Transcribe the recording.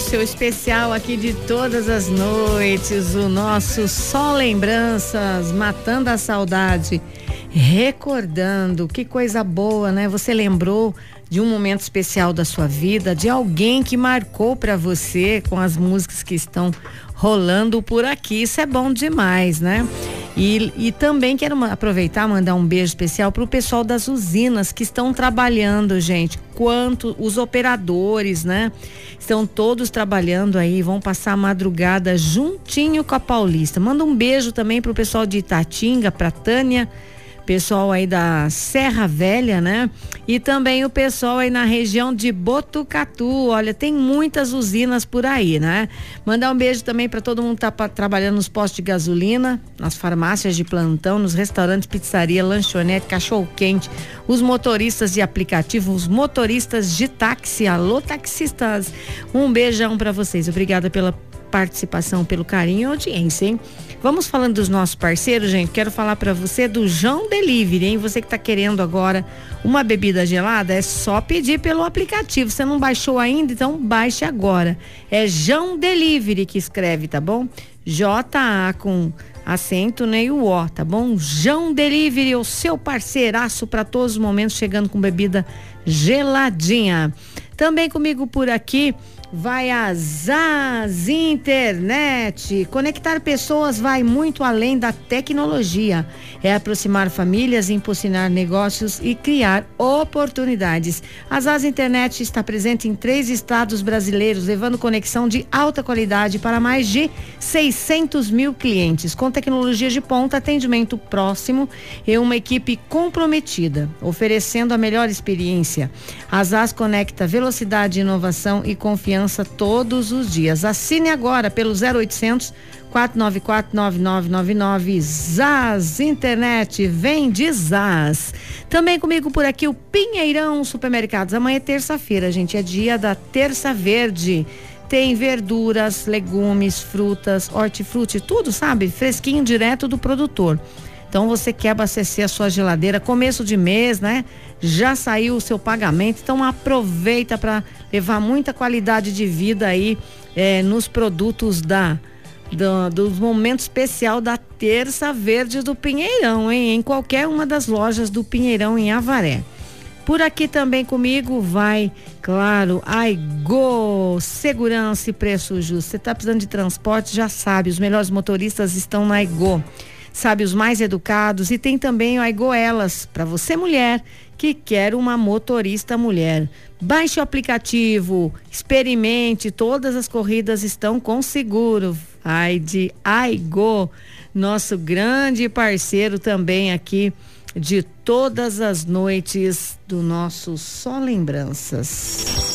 seu especial aqui de todas as noites, o nosso Só Lembranças, matando a saudade, recordando, que coisa boa, né? Você lembrou de um momento especial da sua vida, de alguém que marcou pra você com as músicas que estão rolando por aqui, isso é bom demais, né? E também quero aproveitar, mandar um beijo especial pro pessoal das usinas que estão trabalhando, gente, quanto os operadores, né? Estão todos trabalhando aí, vão passar a madrugada juntinho com a Paulista. Manda um beijo também pro pessoal de Itatinga, pra Tânia, pessoal aí da Serra Velha, né? E também o pessoal aí na região de Botucatu. Olha, tem muitas usinas por aí, né? Mandar um beijo também para todo mundo que tá trabalhando nos postos de gasolina, nas farmácias de plantão, nos restaurantes, pizzaria, lanchonete, cachorro quente, os motoristas de aplicativo, os motoristas de táxi. Alô, taxistas, um beijão para vocês. Obrigada pela participação, pelo carinho e audiência, hein? Vamos falando dos nossos parceiros, gente. Quero falar para você do João Delivery, hein? Você que tá querendo agora uma bebida gelada, é só pedir pelo aplicativo. Você não baixou ainda? Então baixe agora. É João Delivery que escreve, tá bom? J-A com acento, né? E o O, tá bom? João Delivery, o seu parceiraço para todos os momentos, chegando com bebida geladinha. Também comigo por aqui vai a Zaz Internet. Conectar pessoas vai muito além da tecnologia. É aproximar famílias, impulsionar negócios e criar oportunidades. A Zaz Internet está presente em 3 estados brasileiros, levando conexão de alta qualidade para mais de 600 mil clientes. Com tecnologia de ponta, atendimento próximo e uma equipe comprometida, oferecendo a melhor experiência. A Zaz conecta velocidade, inovação e confiança todos os dias. Assine agora pelo 0800 494 9999. Zaz Internet, vem de Zaz. Também comigo por aqui o Pinheirão Supermercados. Amanhã é terça-feira, gente, é dia da Terça Verde. Tem verduras, legumes, frutas, hortifruti, tudo, sabe? Fresquinho, direto do produtor. Então você quer abastecer a sua geladeira, começo de mês, né? Já saiu o seu pagamento, então aproveita para levar muita qualidade de vida aí nos produtos dos momentos especial da Terça Verde do Pinheirão, hein? Em qualquer uma das lojas do Pinheirão em Avaré. Por aqui também comigo vai, claro, Aigo, segurança e preço justo. Você tá precisando de transporte, já sabe, os melhores motoristas estão na Aigo. Sabe, os mais educados, e tem também o Aigo Elas, para você mulher que quer uma motorista mulher. Baixe o aplicativo, experimente, todas as corridas estão com seguro. Ai de Aigo, nosso grande parceiro também aqui de todas as noites do nosso Só Lembranças.